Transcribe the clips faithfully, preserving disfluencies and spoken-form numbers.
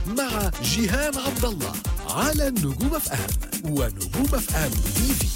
مع جيهان عبد الله على نجوم اف ام ونجوم اف ام تي في.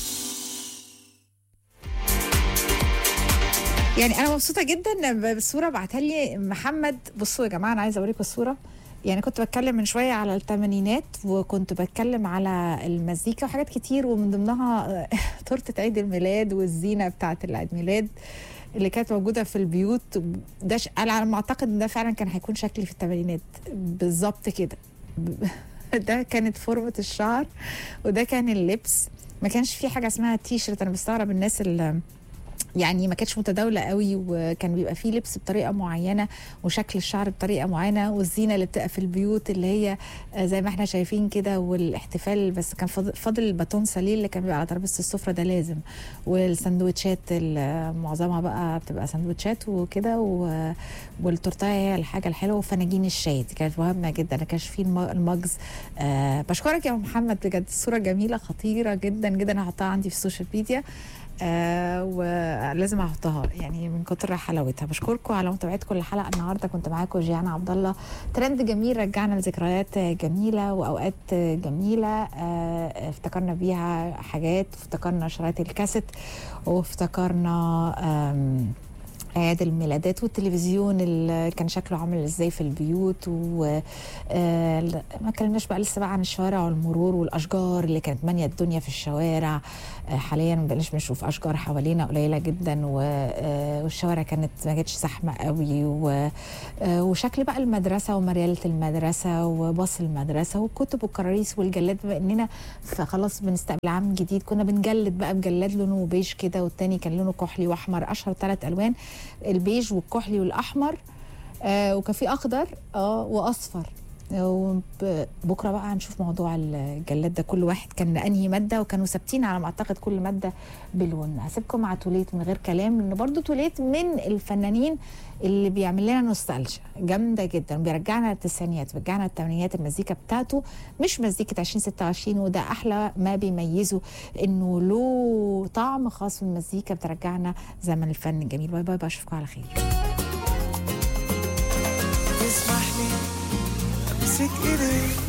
يعني انا مبسوطه جدا بالصوره بعتها لي محمد. بصوا يا جماعه، انا عايزه اوريكم الصوره. يعني كنت بتكلم من شويه على الثمانينات، وكنت بتكلم على المزيكا وحاجات كتير، ومن ضمنها تورته عيد الميلاد والزينه بتاعه العيد ميلاد اللي كانت موجوده في البيوت. ده ش... انا على ما اعتقد ان ده فعلا كان هيكون شكلي في الثمانينات بالظبط كده. ده كانت فورمه الشعر، وده كان اللبس. ما كانش في حاجه اسمها تي شيرت. انا بستغرب الناس اللي يعني ما كانتش متداوله قوي، وكان بيبقى فيه لبس بطريقه معينه وشكل الشعر بطريقه معينه، والزينه اللي بتبقى في البيوت اللي هي زي ما احنا شايفين كده، والاحتفال. بس كان فاضل الباتون ساليه اللي كان بيبقى على ترابيزه السفره، ده لازم. والسندوتشات معظمها بقى بتبقى سندوتشات وكده، والتورتايه هي الحاجه الحلوه، وفناجين الشاي دي كانت مهمه جدا. ما كانش فيه المجز. آه بشكرك يا محمد، بجد الصوره جميله خطيره جدا جدا. هحطها عندي في السوشيال ميديا، آه ولازم احطها يعني من كتر حلاوتها. بشكركم على متابعتكم الحلقه النهارده. كنت معاكم جيهان عبد الله. ترند جميل رجعنا لذكريات جميله واوقات جميله، آه افتكرنا بيها حاجات، وافتكرنا شرايط الكاسيت، وافتكرنا اعياد الميلادات، والتلفزيون اللي كان شكله عامل ازاي في البيوت. وما كلمناش بقى لسه بقى عن الشوارع والمرور والاشجار اللي كانت مانيه الدنيا في الشوارع. حاليا ما بقناش بنشوف اشجار حوالينا، قليله جدا، والشوارع كانت ما كانتش زحمه قوي. وشكل بقى المدرسه ومرياله المدرسه وباص المدرسه والكتب والكراريس والجلاد. بما اننا خلاص بنستقبل عام جديد، كنا بنجلد بقى بجلاد لونه بيج كده، والتاني كان لونه كحلي واحمر. اشهر ثلاث الوان البيج والكحلي والاحمر، آه وكان في اخضر اه واصفر. بكره بقى هنشوف موضوع الجلاد ده، كل واحد كان انهي ماده، وكانوا ثابتين على ما اعتقد كل ماده بلون. هسيبكم مع توليت من غير كلام، لان برضو توليت من الفنانين اللي بيعمل لنا نوستالجيا جامده جدا، بيرجعنا للتسعينيات، بيرجعنا للثمانينات. المزيكا بتاعته مش مزيكه عشرين ستة وعشرين، وده احلى ما بيميزه، انه له طعم خاص في المزيكا، بترجعنا زمن الفن الجميل. باي باي، اشوفكم على خير. تسمح لي امسك ايديك